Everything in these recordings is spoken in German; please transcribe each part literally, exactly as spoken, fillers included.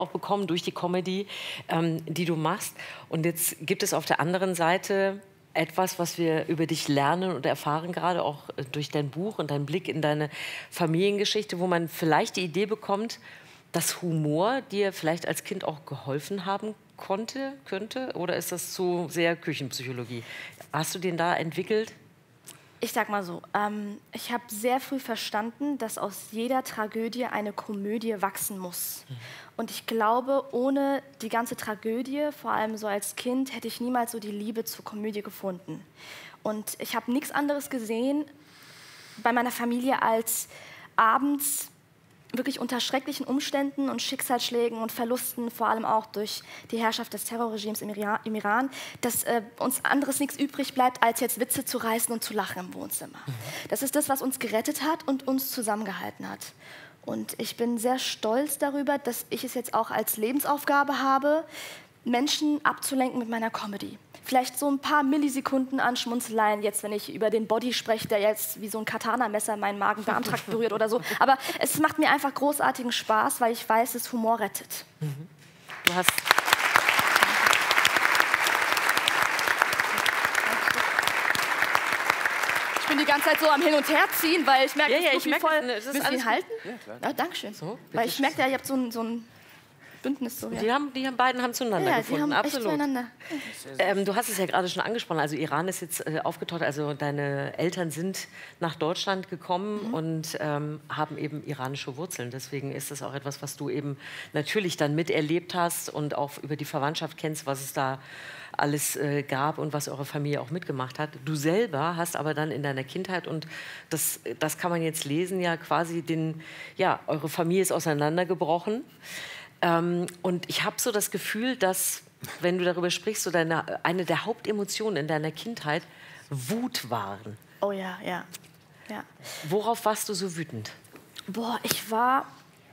auch bekommen durch die Comedy, ähm, die du machst. Und jetzt gibt es auf der anderen Seite etwas, was wir über dich lernen und erfahren, gerade auch durch dein Buch und deinen Blick in deine Familiengeschichte, wo man vielleicht die Idee bekommt, dass Humor dir vielleicht als Kind auch geholfen haben konnte, könnte? Oder ist das zu sehr Küchenpsychologie? Hast du den da entwickelt? Ich sag mal so, ähm, ich habe sehr früh verstanden, dass aus jeder Tragödie eine Komödie wachsen muss. Mhm. Und ich glaube, ohne die ganze Tragödie, vor allem so als Kind, hätte ich niemals so die Liebe zur Komödie gefunden. Und ich habe nichts anderes gesehen bei meiner Familie als abends wirklich unter schrecklichen Umständen und Schicksalsschlägen und Verlusten, vor allem auch durch die Herrschaft des Terrorregimes im Iran, im Iran dass äh, uns anderes nichts übrig bleibt, als jetzt Witze zu reißen und zu lachen im Wohnzimmer. Mhm. Das ist das, was uns gerettet hat und uns zusammengehalten hat. Und ich bin sehr stolz darüber, dass ich es jetzt auch als Lebensaufgabe habe, Menschen abzulenken mit meiner Comedy. Vielleicht so ein paar Millisekunden an Schmunzeleien, jetzt, wenn ich über den Body spreche, der jetzt wie so ein Katana-Messer meinen Magen-Darm-Trakt berührt oder so. Aber es macht mir einfach großartigen Spaß, weil ich weiß, dass Humor rettet. Mhm. Du hast... Ich bin die ganze Zeit so am Hin- und Herziehen, weil ich merke, ja, ja, ich merke, voll... das ist Willst du ihn halten? Ja, klar. Ja, danke schön. So, weil ich merke ja, ihr habt so ein... So ein Bündnis so, ja. Die, haben, die haben beiden haben zueinander ja, gefunden, die haben absolut. Echt zueinander. Ähm, du hast es ja gerade schon angesprochen, also Iran ist jetzt äh, aufgetaucht, also deine Eltern sind nach Deutschland gekommen mhm. und ähm, haben eben iranische Wurzeln. Deswegen ist das auch etwas, was du eben natürlich dann miterlebt hast und auch über die Verwandtschaft kennst, was es da alles äh, gab und was eure Familie auch mitgemacht hat. Du selber hast aber dann in deiner Kindheit, und das, das kann man jetzt lesen, ja quasi den, ja, eure Familie ist auseinandergebrochen. Ähm, und ich habe so das Gefühl, dass, wenn du darüber sprichst, so deine, eine der Hauptemotionen in deiner Kindheit Wut waren. Oh ja, ja, ja. Worauf warst du so wütend? Boah, ich war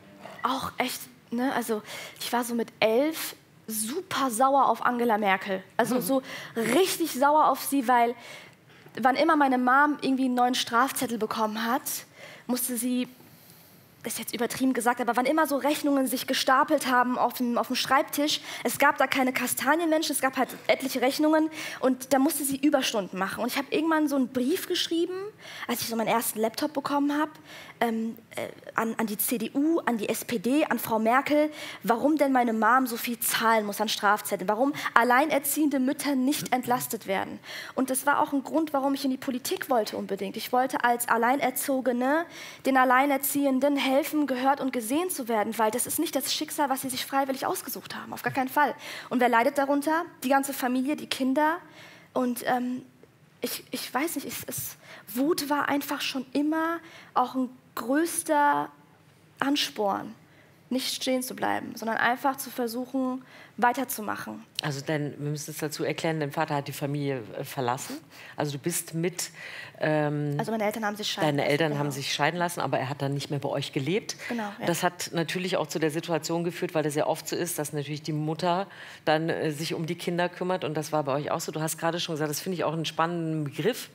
auch echt, ne, also ich war so mit elf super sauer auf Angela Merkel. Also mhm. so richtig sauer auf sie, weil wann immer meine Mom irgendwie einen neuen Strafzettel bekommen hat, musste sie... das ist jetzt übertrieben gesagt, aber wann immer so Rechnungen sich gestapelt haben auf dem, auf dem Schreibtisch, es gab da keine Kastanienmenschen, es gab halt etliche Rechnungen und da musste sie Überstunden machen. Und ich habe irgendwann so einen Brief geschrieben, als ich so meinen ersten Laptop bekommen habe, ähm, äh, an, an die C D U, an die S P D, an Frau Merkel, warum denn meine Mom so viel zahlen muss an Strafzetteln, warum alleinerziehende Mütter nicht entlastet werden. Und das war auch ein Grund, warum ich in die Politik wollte unbedingt. Ich wollte als Alleinerzogene den Alleinerziehenden helfen, gehört und gesehen zu werden, weil das ist nicht das Schicksal, was sie sich freiwillig ausgesucht haben, auf gar keinen Fall. Und wer leidet darunter? Die ganze Familie, die Kinder. Und ähm, ich, ich weiß nicht, es, es, Wut war einfach schon immer auch ein größter Ansporn, nicht stehen zu bleiben, sondern einfach zu versuchen, weiterzumachen. Also dein, wir müssen es dazu erklären, dein Vater hat die Familie äh, verlassen. Also du bist mit... Ähm, also meine Eltern haben sich scheiden Deine lassen. Eltern Genau. haben sich scheiden lassen, aber er hat dann nicht mehr bei euch gelebt. Genau, ja. Das hat natürlich auch zu der Situation geführt, weil das ja oft so ist, dass natürlich die Mutter dann äh, sich um die Kinder kümmert. Und das war bei euch auch so. Du hast gerade schon gesagt, das finde ich auch einen spannenden Begriff.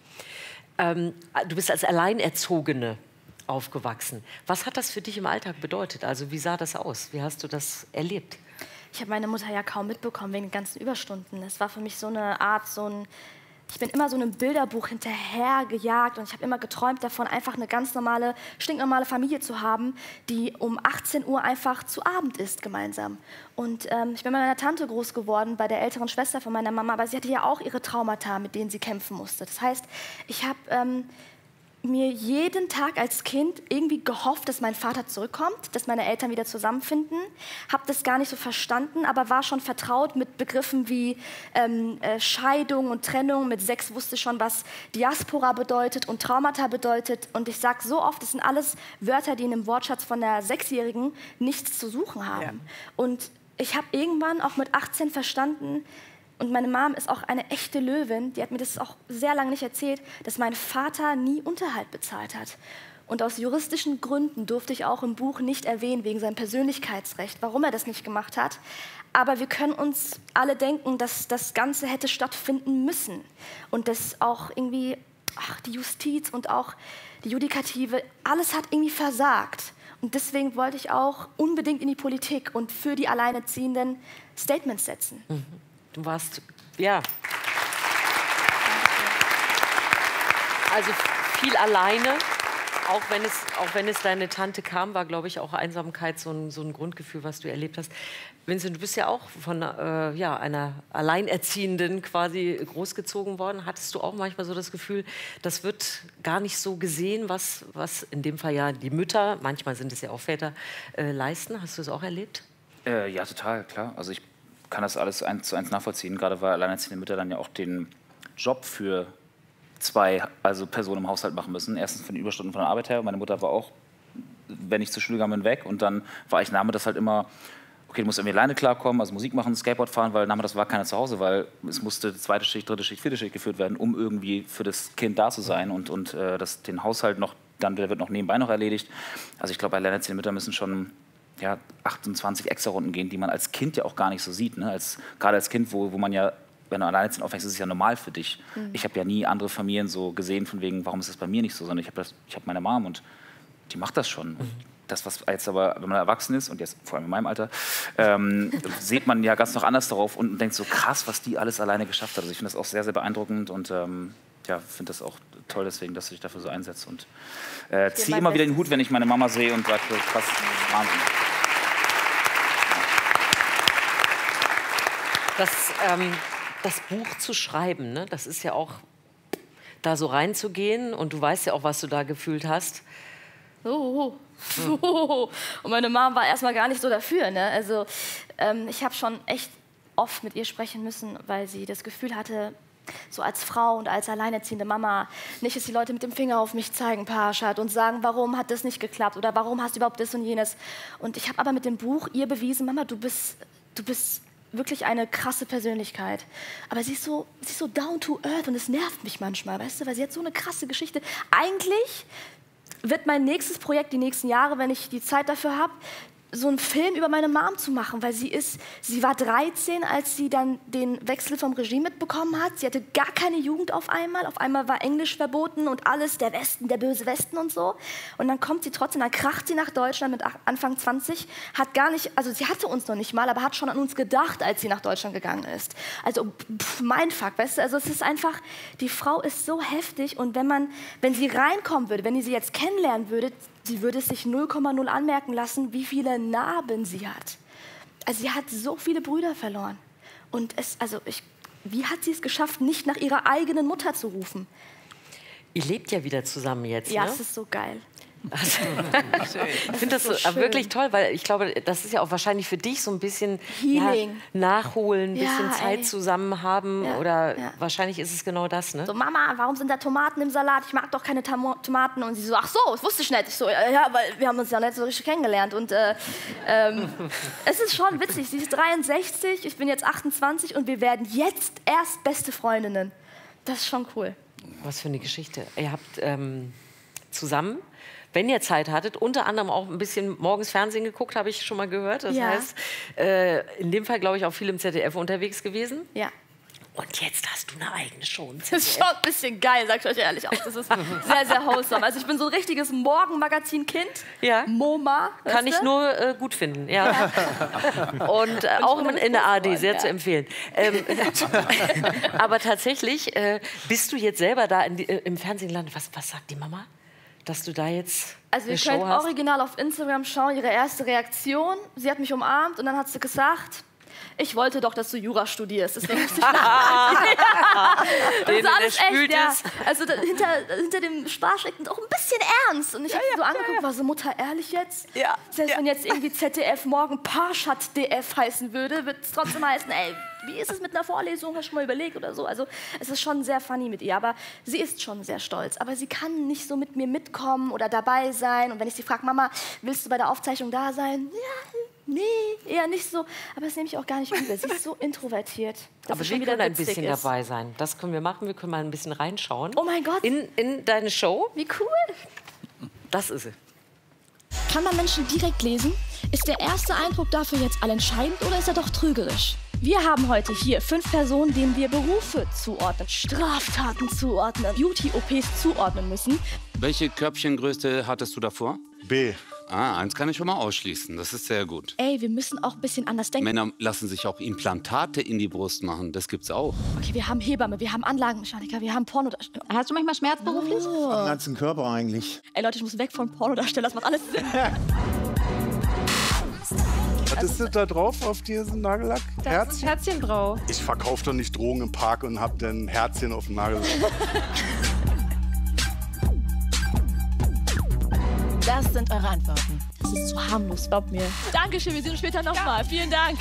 Ähm, du bist als Alleinerzogene aufgewachsen. Was hat das für dich im Alltag bedeutet? Also wie sah das aus? Wie hast du das erlebt? Ich habe meine Mutter ja kaum mitbekommen wegen den ganzen Überstunden. Es war für mich so eine Art, so ein... Ich bin immer so einem Bilderbuch hinterhergejagt und ich habe immer geträumt davon, einfach eine ganz normale, stinknormale Familie zu haben, die um achtzehn Uhr einfach zu Abend isst gemeinsam. Und ähm, ich bin bei meiner Tante groß geworden, bei der älteren Schwester von meiner Mama, aber sie hatte ja auch ihre Traumata, mit denen sie kämpfen musste. Das heißt, ich habe... Ähm, mir jeden Tag als Kind irgendwie gehofft, dass mein Vater zurückkommt, dass meine Eltern wieder zusammenfinden. Habe das gar nicht so verstanden, aber war schon vertraut mit Begriffen wie ähm, äh, Scheidung und Trennung. Mit sechs wusste schon, was Diaspora bedeutet und Traumata bedeutet. Und ich sage so oft, das sind alles Wörter, die in einem Wortschatz von einer Sechsjährigen nichts zu suchen haben. Ja. Und ich habe irgendwann auch mit achtzehn verstanden, und meine Mom ist auch eine echte Löwin, die hat mir das auch sehr lange nicht erzählt, dass mein Vater nie Unterhalt bezahlt hat. Und aus juristischen Gründen durfte ich auch im Buch nicht erwähnen, wegen seinem Persönlichkeitsrecht, warum er das nicht gemacht hat. Aber wir können uns alle denken, dass das Ganze hätte stattfinden müssen. Und dass auch irgendwie ach, die Justiz und auch die Judikative, alles hat irgendwie versagt. Und deswegen wollte ich auch unbedingt in die Politik und für die Alleinerziehenden Statements setzen. Mhm. Du warst, ja, also viel alleine. Auch wenn, es, auch wenn es deine Tante kam, war, glaube ich, auch Einsamkeit so ein, so ein Grundgefühl, was du erlebt hast. Vincent, du bist ja auch von äh, ja, einer Alleinerziehenden quasi großgezogen worden. Hattest du auch manchmal so das Gefühl, das wird gar nicht so gesehen, was, was in dem Fall ja die Mütter, manchmal sind es ja auch Väter, äh, leisten? Hast du das auch erlebt? Äh, ja, total, klar. Also ich kann das alles eins zu eins nachvollziehen, gerade weil alleinerziehende Mütter dann ja auch den Job für zwei also Personen im Haushalt machen müssen. Erstens von den Überstunden von der Arbeit her. Meine Mutter war auch, wenn ich zur Schule gegangen bin, weg. Und dann war ich nachmittags halt immer, okay, du musst irgendwie alleine klarkommen, also Musik machen, Skateboard fahren, weil nachmittags war keiner zu Hause, weil es musste zweite Schicht, dritte Schicht, vierte Schicht geführt werden, um irgendwie für das Kind da zu sein. Und, und äh, das, den Haushalt noch, dann der wird noch nebenbei noch erledigt. Also ich glaube, alleinerziehende Mütter müssen schon ja, achtundzwanzig Extra-Runden gehen, die man als Kind ja auch gar nicht so sieht. Ne? Als, gerade als Kind, wo, wo man ja, wenn du alleinerziehend aufwächst, ist es ja normal für dich. Mhm. Ich habe ja nie andere Familien so gesehen, von wegen, warum ist das bei mir nicht so, sondern ich habe hab meine Mom und die macht das schon. Mhm. Das, was jetzt aber, wenn man erwachsen ist, und jetzt vor allem in meinem Alter, ähm, sieht man ja ganz noch anders darauf und denkt so, krass, was die alles alleine geschafft hat. Also ich finde das auch sehr, sehr beeindruckend und ähm, ja, finde das auch toll deswegen, dass du dich dafür so einsetzt. Und äh, ziehe immer wieder den Hut, wenn ich meine Mama sehe und sage, krass, Wahnsinn. Das, ähm, das Buch zu schreiben, ne? Das ist ja auch, da so reinzugehen und du weißt ja auch, was du da gefühlt hast. Oh, oh, oh. Und meine Mom war erstmal gar nicht so dafür. Ne? Also ähm, ich habe schon echt oft mit ihr sprechen müssen, weil sie das Gefühl hatte, so als Frau und als alleinerziehende Mama, nicht, dass die Leute mit dem Finger auf mich zeigen, Parshad, und sagen, warum hat das nicht geklappt oder warum hast du überhaupt das und jenes. Und ich habe aber mit dem Buch ihr bewiesen, Mama, du bist, du bist wirklich eine krasse Persönlichkeit. Aber sie ist, so, sie ist so down to earth und es nervt mich manchmal, weißt du, weil sie hat so eine krasse Geschichte. Eigentlich wird mein nächstes Projekt die nächsten Jahre, wenn ich die Zeit dafür habe, so einen Film über meine Mom zu machen, weil sie ist, sie war dreizehn, als sie dann den Wechsel vom Regime mitbekommen hat. Sie hatte gar keine Jugend auf einmal. Auf einmal war Englisch verboten und alles, der Westen, der böse Westen und so. Und dann kommt sie trotzdem, dann kracht sie nach Deutschland mit Anfang zwanzig, hat gar nicht, also sie hatte uns noch nicht mal, aber hat schon an uns gedacht, als sie nach Deutschland gegangen ist. Also pff, mein Fuck, weißt du, also es ist einfach, die Frau ist so heftig und wenn man, wenn sie reinkommen würde, wenn ihr sie jetzt kennenlernen würdet, sie würde es sich null Komma null anmerken lassen, wie viele Narben sie hat. Also sie hat so viele Brüder verloren. Und es, also ich, wie hat sie es geschafft, nicht nach ihrer eigenen Mutter zu rufen? Ihr lebt ja wieder zusammen jetzt, ja, ne? es ist so geil. Also, ich finde das so so wirklich toll, weil ich glaube, das ist ja auch wahrscheinlich für dich so ein bisschen Healing. Ja, nachholen, ein bisschen Ja, Zeit ey. zusammen haben Ja, oder ja. wahrscheinlich ist es genau das, ne? So, Mama, warum sind da Tomaten im Salat? Ich mag doch keine Tamo Tomaten. Und sie so, ach so, das wusste ich nicht. Ich so, ja, weil wir haben uns ja nicht so richtig kennengelernt. Und äh, ähm, es ist schon witzig. Sie ist dreiundsechzig, ich bin jetzt achtundzwanzig und wir werden jetzt erst beste Freundinnen. Das ist schon cool. Was für eine Geschichte. Ihr habt ähm, zusammen, wenn ihr Zeit hattet, unter anderem auch ein bisschen morgens Fernsehen geguckt, habe ich schon mal gehört. Das Ja. heißt, äh, in dem Fall, glaube ich, auch viel im Z D F unterwegs gewesen. Ja. Und jetzt hast du eine eigene Show im Das Z D ist F. schon ein bisschen geil, sag ich euch ehrlich auch. Das ist sehr, sehr wholesome. Also ich bin so ein richtiges Morgenmagazin-Kind. Ja. MoMA. Kann weißt ich du? nur äh, gut finden, ja. Und äh, auch in, in der A R D, sehr ja. zu empfehlen. Ähm, aber tatsächlich, äh, bist du jetzt selber da in die, äh, im Fernsehen gelandet? Was, was sagt die Mama? Dass du da jetzt Also ihr eine könnt Show hast? original auf Instagram schauen, ihre erste Reaktion. Sie hat mich umarmt und dann hat sie gesagt, ich wollte doch, dass du Jura studierst. Deswegen musste ich nachmachen. Das Den, ist der alles echt, spült ja. ist. Also da, hinter, hinter dem Spaß steckt auch ein bisschen ernst. Und ich habe sie so angeguckt, war so, Mutter, ehrlich jetzt? Ja, Selbst ja. wenn jetzt irgendwie Z D F morgen Parshad D F heißen würde, wird es trotzdem heißen, ey, wie ist es mit einer Vorlesung, hast du schon mal überlegt oder so. Also es ist schon sehr funny mit ihr, aber sie ist schon sehr stolz. Aber sie kann nicht so mit mir mitkommen oder dabei sein. Und wenn ich sie frage, Mama, willst du bei der Aufzeichnung da sein? Ja, nee, eher nicht so. Aber das nehme ich auch gar nicht übel. Sie ist so introvertiert. dass Aber es wir schon wieder können ein witzig bisschen ist. dabei sein. Das können wir machen. Wir können mal ein bisschen reinschauen. Oh mein Gott. In, in deine Show. Wie cool. Das ist sie. Kann man Menschen direkt lesen? Ist der erste Eindruck dafür jetzt allentscheidend oder ist er doch trügerisch? Wir haben heute hier fünf Personen, denen wir Berufe zuordnen, Straftaten zuordnen, Beauty-O Ps zuordnen müssen. Welche Körbchengröße hattest du davor? B. Ah, eins kann ich schon mal ausschließen. Das ist sehr gut. Ey, wir müssen auch ein bisschen anders denken. Männer lassen sich auch Implantate in die Brust machen. Das gibt's auch. Okay, wir haben Hebamme, wir haben Anlagenmechaniker, wir haben Pornodarsteller. Hast du manchmal Schmerz beruflich? Oh. Am ganzen Körper eigentlich. Ey Leute, ich muss weg von Pornodarsteller, das macht alles Sinn. Was ist das da drauf auf diesem Nagellack? Da Herz? ist ein Herzchen drauf. Ich verkaufe doch nicht Drogen im Park und hab dann Herzchen auf dem Nagellack. Das sind eure Antworten. Das ist zu harmlos, glaub mir. Dankeschön, wir sehen uns später nochmal. Ja. Vielen Dank.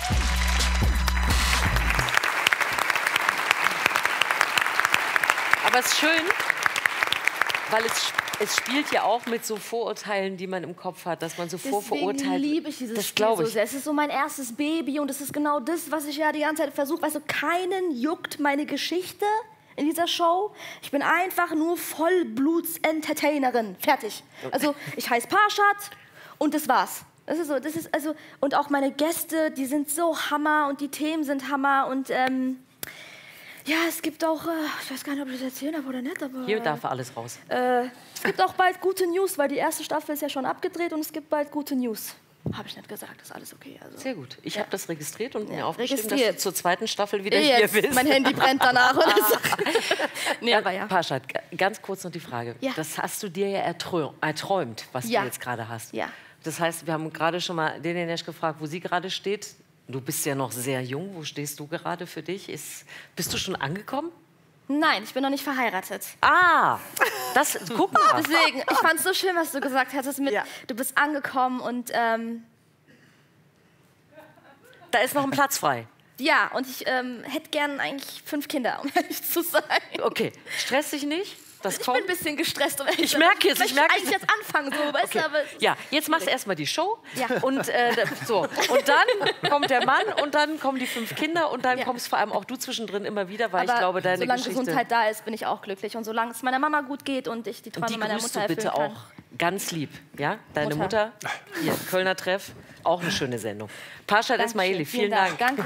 Aber es ist schön, weil es, es spielt ja auch mit so Vorurteilen, die man im Kopf hat, dass man so vorverurteilt. Deswegen liebe ich dieses das Spiel so ich. sehr. Es ist so mein erstes Baby und es ist genau das, was ich ja die ganze Zeit versuche. Weißt du, keinen juckt meine Geschichte in dieser Show. Ich bin einfach nur Vollbluts-Entertainerin. Fertig. Also ich heiße Parshad und das war's. Das ist so, das ist also und auch meine Gäste, die sind so Hammer und die Themen sind Hammer und ähm, ja, es gibt auch, äh, ich weiß gar nicht, ob ich das erzählen darf oder nicht, aber Hier darf alles raus. Äh, es gibt auch bald gute News, weil die erste Staffel ist ja schon abgedreht und es gibt bald gute News. Habe ich nicht gesagt, ist alles okay. Also. Sehr gut. Ich Ja. habe das registriert und Ja, mir aufgeschrieben, dass registriert. du zur zweiten Staffel wieder Jetzt, hier bist. mein Handy brennt danach. Oder so. Nee, aber ja. Parshad, g- ganz kurz noch die Frage. Ja. Das hast du dir ja ertrö- erträumt, was Ja. du jetzt gerade hast. Ja. Das heißt, wir haben gerade schon mal Denenesh gefragt, wo sie gerade steht. Du bist ja noch sehr jung. Wo stehst du gerade für dich? Ist, bist du schon angekommen? Nein, ich bin noch nicht verheiratet. Ah, das, guck mal. Deswegen, ich fand es so schön, was du gesagt hattest mit, Ja. du bist angekommen und ähm, Da ist noch ein Platz frei. ja, und ich ähm, hätte gern eigentlich fünf Kinder, um ehrlich zu sein. Okay, stress dich nicht. Das Ich kommt. bin ein bisschen gestresst, um ehrlich Ich zu sein. merke es, ich merke es. eigentlich jetzt anfangen, so, weißt Okay. du, aber Ja, jetzt machst du erstmal die Show. Ja. Und, äh, so. und dann kommt der Mann und dann kommen die fünf Kinder und dann Ja. kommst vor allem auch du zwischendrin immer wieder, weil aber ich glaube, deine solange Geschichte... Gesundheit da ist, bin ich auch glücklich. Und solange es meiner Mama gut geht und ich die Träume Und die meiner grüßt Mutter du bitte erfüllen kann. auch ganz lieb. Ja? Deine Mutter. Mutter, hier, Kölner Treff, auch eine schöne Sendung. Parshad Dankeschön. Esmaili, vielen Dank. Danke.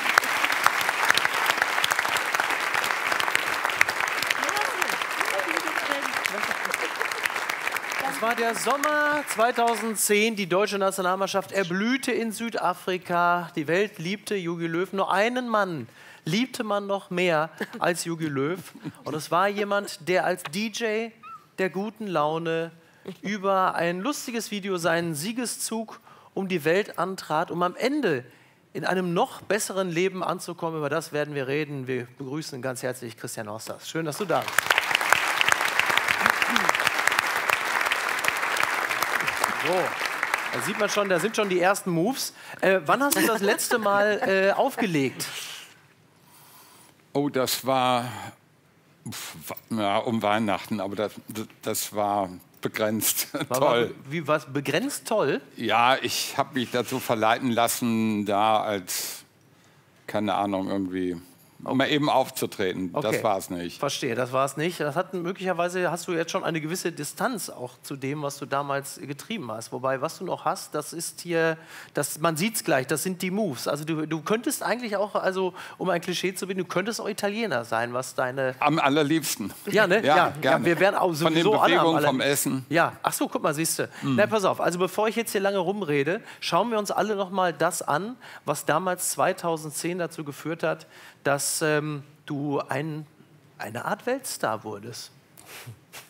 Es war der Sommer zweitausendzehn. Die deutsche Nationalmannschaft erblühte in Südafrika. Die Welt liebte Jogi Löw. Nur einen Mann liebte man noch mehr als Jogi Löw. Und es war jemand, der als D J der guten Laune über ein lustiges Video seinen Siegeszug um die Welt antrat, um am Ende in einem noch besseren Leben anzukommen. Über das werden wir reden. Wir begrüßen ganz herzlich Christian Osters. Schön, dass du da bist. So, da sieht man schon, da sind schon die ersten Moves. Äh, wann hast du das letzte Mal äh, aufgelegt? Oh, das war pf, ja, um Weihnachten, aber das, das war begrenzt War, toll. Wie was begrenzt toll? Ja, ich habe mich dazu verleiten lassen, da als, keine Ahnung, irgendwie, um mal eben aufzutreten. Okay. Das war es nicht. Verstehe, das war es nicht. Das hat möglicherweise hast du jetzt schon eine gewisse Distanz auch zu dem, was du damals getrieben hast. Wobei, was du noch hast, das ist hier, das, man sieht es gleich, das sind die Moves. Also du, du könntest eigentlich auch, also um ein Klischee zu binden, du könntest auch Italiener sein, was deine... Am allerliebsten. Ja, ne? Ja, ja, gerne. ja, wir werden auch Von den sowieso alle am Bewegungen, aller- vom Essen. Ja, ach so, guck mal, siehst du. Mhm. Na, pass auf, also bevor ich jetzt hier lange rumrede, schauen wir uns alle noch mal das an, was damals zweitausendzehn dazu geführt hat, dass ähm, du ein, eine Art Weltstar wurdest.